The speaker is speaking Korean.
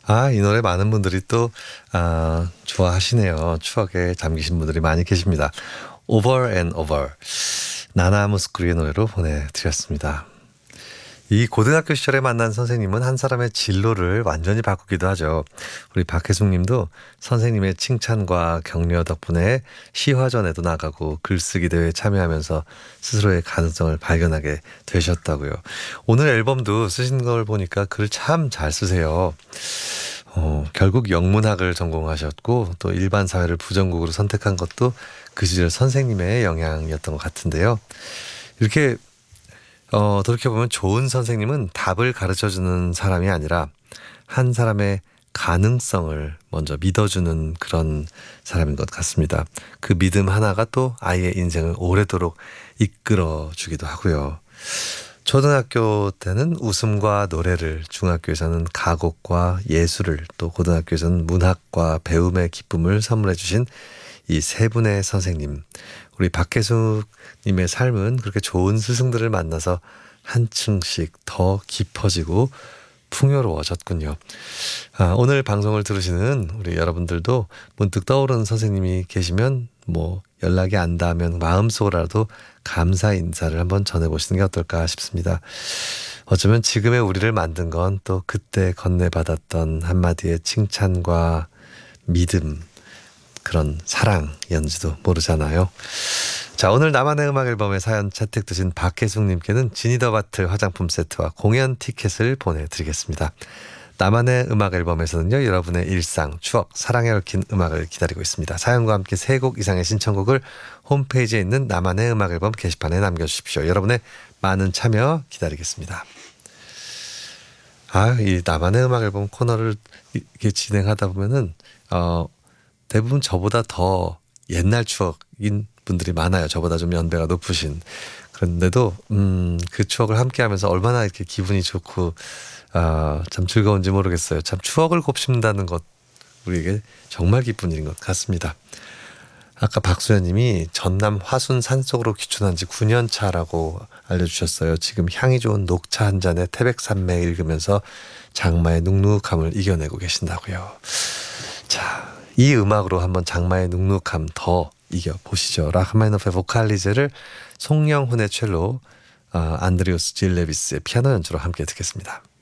이 노래 많은 분들이 또 좋아하시네요. 추억에 잠기신 분들이 많이 계십니다. Over and Over 나나 무스쿠리의 노래로 보내드렸습니다. 이 고등학교 시절에 만난 선생님은 한 사람의 진로를 완전히 바꾸기도 하죠. 우리 박혜숙 님도 선생님의 칭찬과 격려 덕분에 시화전에도 나가고 글쓰기 대회에 참여하면서 스스로의 가능성을 발견하게 되셨다고요. 오늘 앨범도 쓰신 걸 보니까 글 참 잘 쓰세요. 결국 영문학을 전공하셨고 또 일반 사회를 부전공으로 선택한 것도 그 시절 선생님의 영향이었던 것 같은데요. 이렇게 돌이켜보면 좋은 선생님은 답을 가르쳐주는 사람이 아니라 한 사람의 가능성을 먼저 믿어주는 그런 사람인 것 같습니다. 그 믿음 하나가 또 아이의 인생을 오래도록 이끌어주기도 하고요. 초등학교 때는 웃음과 노래를, 중학교에서는 가곡과 예술을, 또 고등학교에서는 문학과 배움의 기쁨을 선물해 주신 이 세 분의 선생님. 우리 박혜숙 님의 삶은 그렇게 좋은 스승들을 만나서 한층씩 더 깊어지고 풍요로워졌군요. 오늘 방송을 들으시는 우리 여러분들도 문득 떠오르는 선생님이 계시면 연락이 안 닿으면 마음속으로라도 감사 인사를 한번 전해보시는 게 어떨까 싶습니다. 어쩌면 지금의 우리를 만든 건 또 그때 건네받았던 한마디의 칭찬과 믿음, 그런 사랑이었는지도 모르잖아요. 자, 오늘 나만의 음악 앨범에 사연 채택되신 박혜숙님께는 지니더바틀 화장품 세트와 공연 티켓을 보내드리겠습니다. 나만의 음악 앨범에서는요, 여러분의 일상, 추억, 사랑에 얽힌 음악을 기다리고 있습니다. 사연과 함께 3곡 이상의 신청곡을 홈페이지에 있는 나만의 음악 앨범 게시판에 남겨주십시오. 여러분의 많은 참여 기다리겠습니다. 이 나만의 음악 앨범 코너를 이렇게 진행하다 보면은 대부분 저보다 더 옛날 추억인 분들이 많아요. 저보다 좀 연배가 높으신. 그런데도 그 추억을 함께하면서 얼마나 이렇게 기분이 좋고 참 즐거운지 모르겠어요. 참 추억을 곱씹는다는 것 우리에게 정말 기쁜 일인 것 같습니다. 아까 박수현님이 전남 화순 산속으로 귀촌한 지 9년 차라고 알려주셨어요. 지금 향이 좋은 녹차 한 잔에 태백산맥 읽으면서 장마의 눅눅함을 이겨내고 계신다고요. 자, 이 음악으로 한번 장마의 눅눅함 더 이겨보시죠. 라흐마니노프의 보칼리제를 송영훈의 첼로, 안드리우스 질레비스의 피아노 연주로 함께 듣겠습니다.